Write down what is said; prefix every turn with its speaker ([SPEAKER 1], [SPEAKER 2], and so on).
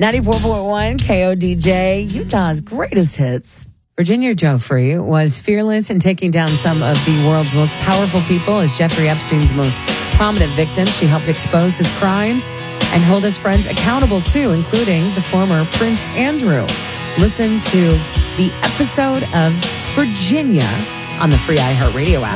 [SPEAKER 1] 94.1 KODJ, Utah's greatest hits. Virginia Giuffre was fearless in taking down some of the world's most powerful people. As Jeffrey Epstein's most prominent victim, she helped expose his crimes and hold his friends accountable too, including the former Prince Andrew. Listen to the episode of Virginia on the free iHeartRadio app.